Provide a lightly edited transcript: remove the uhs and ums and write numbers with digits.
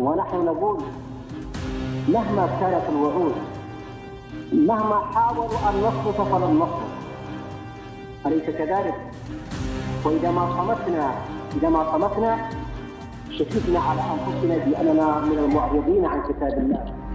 ونحن نقول مهما كانت الوعود، مهما حاولوا أن نصمت فلن نصمت، أليس كذلك؟ وإذا ما صمتنا شككنا على أنفسنا بأننا من المعرضين عن كتاب الله.